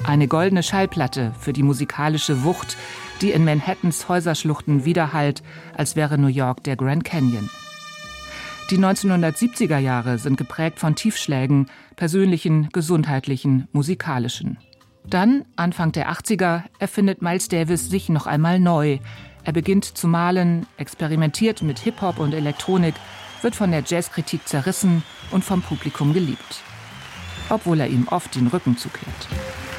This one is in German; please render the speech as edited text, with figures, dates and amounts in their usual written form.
Eine goldene Schallplatte für die musikalische Wucht, die in Manhattans Häuserschluchten widerhallt, als wäre New York der Grand Canyon. Die 1970er Jahre sind geprägt von Tiefschlägen, persönlichen, gesundheitlichen, musikalischen. Dann, Anfang der 80er, erfindet Miles Davis sich noch einmal neu. Er beginnt zu malen, experimentiert mit Hip-Hop und Elektronik, wird von der Jazzkritik zerrissen und vom Publikum geliebt. Obwohl er ihm oft den Rücken zukehrt.